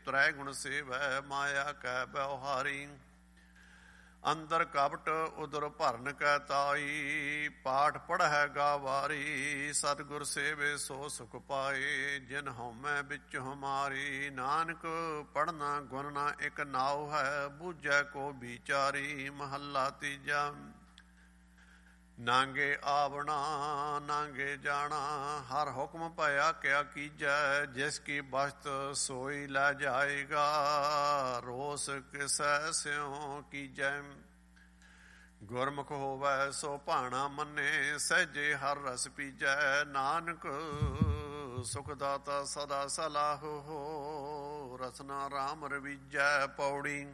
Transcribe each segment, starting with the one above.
ਤ੍ਰੈ ਗੁਣ ਸੇਵੈ ਮਾਇਆ ਕੈ ਬਿਵਹਾਰੀ। ਅੰਦਰ ਕਪਟ ਉਦਰ ਭਰਨ ਕੈ ਤਾਈ ਪਾਠ ਪੜ੍ਹੈ ਗਾਵਾਰੀ। ਸਤਿਗੁਰ ਸੇਵੇ ਸੋ ਸੁਖ ਪਾਏ ਜਿਨ ਹਉਮੈ ਵਿੱਚ ਹਮਾਰੀ। ਨਾਨਕ ਪੜ੍ਹਨਾ ਗੁਣ ਨਾ ਇਕ ਨਾਉ ਹੈ ਬੂਝੈ ਕੋ ਵਿਚਾਰੀ। ਮਹੱਲਾ ਤੀਜਾ। ਨਾਂਗੇ ਆਵਣਾ ਨਾਂਗੇ ਜਾਣਾ ਹਰ ਹੁਕਮ ਭਇਆ ਕਿਆ ਕੀਜੈ। ਜਿਸ ਕੀ ਬਸਤ ਸੋਈ ਲੈ ਜਾਏਗਾ ਰੋਸ ਕਿਸੈ ਸਿਉ ਕੀਜੈ। ਗੁਰਮੁਖ ਹੋਵੈ ਸੋ ਭਾਣਾ ਮੰਨੇ ਸਹਿਜੇ ਹਰ ਰਸ ਪੀਜੈ। ਨਾਨਕ ਸੁਖ ਦਾਤਾ ਸਦਾ ਸਲਾਹੁ ਹੋ ਰਸਨਾ ਰਾਮ ਰਵੀਜੈ। ਪੌੜੀ।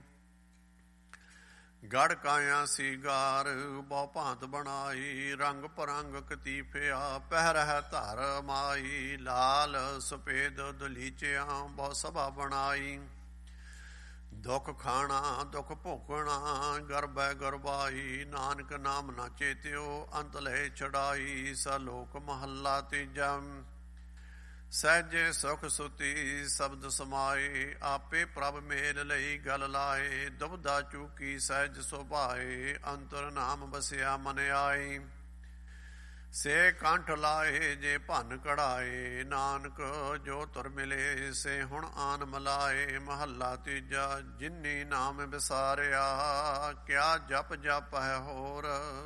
ਗੜ ਕਾਇਆ ਸੀਗਾਰ ਬਹੁ ਭਾਂਤ ਬਣਾਈ ਰੰਗ ਪਰੰਗ ਕਤੀਫਿਆ ਪਹਿਰਹਿ ਧਰ ਮਾਈ। ਲਾਲ ਸਫੇਦ ਦਲੀਚਿਆਂ ਬਹੁ ਸਭਾ ਬਣਾਈ। ਦੁੱਖ ਖਾਣਾ ਦੁੱਖ ਭੋਗਣਾ ਗਰਬੈ ਗਰਬਾਈ। ਨਾਨਕ ਨਾਮ ਨਾ ਚੇਤਿਓ ਅੰਤ ਲੈ ਛੜਾਈ। ਸਲੋਕ ਮਹੱਲਾ ਤੀਜਾ। ਸਹਿਜੇ ਸੁਖ ਸੁਤੀ ਸ਼ਬਦ ਸਮਾਏ ਆਪੇ ਪ੍ਰਭ ਮੇਲ ਲਈ ਗਲ ਲਾਏ। ਦੁਬਦਾ ਚੂਕੀ ਸਹਿਜ ਸੁਭਾਏ ਅੰਤਰ ਨਾਮ ਬਸਿਆ ਮਨ ਆਈ। ਸੇ ਕੰਠ ਲਾਏ ਜੇ ਭੰਨ ਕਢਾਏ ਨਾਨਕ ਜੋ ਤੁਰ ਮਿਲੇ ਸੇ ਹੁਣ ਆਨ ਮਲਾਏ। ਮਹੱਲਾ ਤੀਜਾ। ਜਿਨੀ ਨਾਮ ਵਿਸਾਰਿਆ ਕਿਆ ਜਪ ਜਪ ਹੈ ਹੋਰ।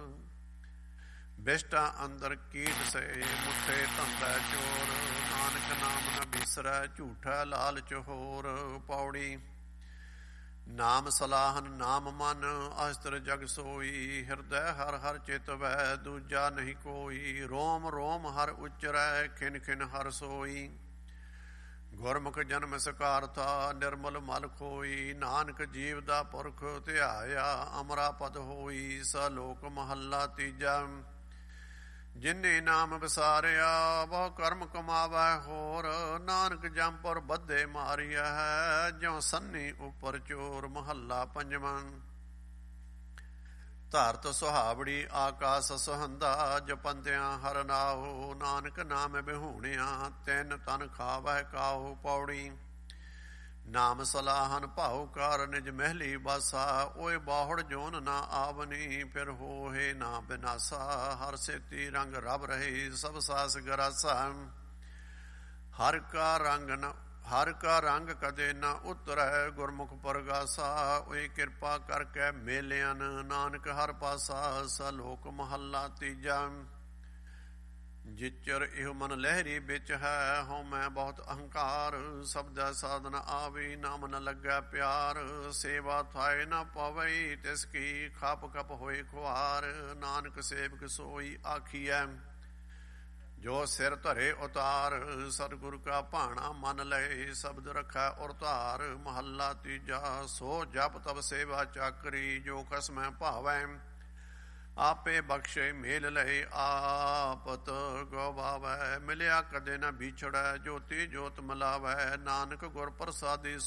ਬਿਸ਼ਟਾ ਅੰਦਰ ਕੀਟ ਸੇ ਮੁੱਠੇ ਧੰਦਾ ਚੋਰ। ਨਾਨਕ ਨਾਮ ਨ ਬਿਸਰੈ ਝੂਠਾ ਲਾਲਚ ਹੋਰ। ਪੌੜੀ। ਨਾਮ ਸਲਾਹਨ ਨਾਮ ਮਨ ਅਸਤਰ ਜਗ ਸੋਈ। ਹਿਰਦੈ ਹਰ ਹਰ ਚਿਤ ਵੈ ਦੂਜਾ ਨਹੀਂ ਕੋਈ। ਰੋਮ ਰੋਮ ਹਰ ਉਚਰੈ ਖਿਨ ਖਿਨ ਹਰ ਸੋਈ। ਗੁਰਮੁਖ ਜਨਮ ਸਕਾਰਥਾ ਨਿਰਮਲ ਮਲ ਖੋਈ। ਨਾਨਕ ਜੀਵ ਦਾ ਪੁਰਖ ਧਿਆਇਆ ਅਮਰਾ ਪਦ ਹੋਈ। ਸਲੋਕ ਮਹੱਲਾ ਤੀਜਾ। ਜਿਨੇ ਨਾਮ ਵਿਸਾਰਿਆ ਬਹੁ ਕਰਮ ਕਮਾਵੈ ਹੋਰ। ਨਾਨਕ ਜੰਪੁਰ ਬੱਧੇ ਮਾਰਿਆ ਹੈ ਜਿਉ ਸੰਨੀ ਉੱਪਰ ਚੋਰ। ਮਹੱਲਾ ਪੰਜਵਾਂ। ਧਰਤ ਸੁਹਾਵੜੀ ਆਕਾਸ ਸੁਹੰਦਾ ਜਪੰਦਿਆਂ ਹਰ ਨਾਉ। ਨਾਨਕ ਨਾਮ ਬਿਹੂਣਿਆ ਤਿੰਨ ਤਨ ਖਾਵੈ ਕਾਉ। ਪੌੜੀ। ਨਾਮ ਸਲਾਹਨ ਭਾਉ ਕਾਰ ਨਿਜ ਮਹਿਲੀ ਬਾਸਾ। ਓਏ ਬਾਹੜ ਜੋਨ ਨਾ ਆਵਨੀ ਫਿਰ ਹੋਏ ਨਾ ਬਿਨਾਸਾ। ਹਰ ਸੇਤੀ ਰੰਗ ਰਬ ਰਹੇ ਸਭ ਸਾਸ ਗਰਾਸਾ। ਹਰ ਕਾ ਰੰਗ ਕਦੇ ਨਾ ਉਤਰੈ ਗੁਰਮੁਖ ਪਰਗਾਸਾ। ਓਏ ਕਿਰਪਾ ਕਰਕੇ ਮੇਲਿਆਂ ਨਾਨਕ ਹਰ ਪਾਸਾ। ਸਲੋਕ ਮਹੱਲਾ ਤੀਜਾ। ਜਿਚਰ ਇਹੋ ਮਨ ਲਹਿਰੀ ਵਿੱਚ ਹੈ ਹਉਮੈ ਬਹੁਤ ਅਹੰਕਾਰ। ਸਬਦੈ ਸਾਧਨ ਆਵੀ ਨਾਮ ਨ ਲੱਗੈ ਪਿਆਰ। ਸੇਵਾ ਥਾਏ ਨ ਪਵਈ ਤਿਸ ਕੀ ਖਪ ਖਪ ਹੋਏ ਖੁਆਰ। ਨਾਨਕ ਸੇਵਕ ਸੋਈ ਆਖੀਐ ਜੋ ਸਿਰ ਧਰੇ ਉਤਾਰ। ਸਤਿਗੁਰ ਕਾ ਭਾਣਾ ਮੰਨ ਲਏ ਸ਼ਬਦ ਰਖੈ ਉਰ ਧਾਰ। ਮਹੱਲਾ ਤੀਜਾ। ਸੋ ਜਪ ਤਬ ਸੇਵਾ ਚਾਕਰੀ ਜੋ ਖਸਮੈ ਭਾਵੈ। ਆਪੇ ਬਖਸ਼ੇ ਮੇਲ ਲਏ ਆਪਤ ਗਵਾਵੈ। ਮਿਲਿਆ ਕਦੇ ਨ ਵਿਛੜੈ ਜੋਤੀ ਜੋਤ ਮਿਲਾਵੈ। ਨਾਨਕ ਗੁਰ ਪ੍ਰਸਾਦੀ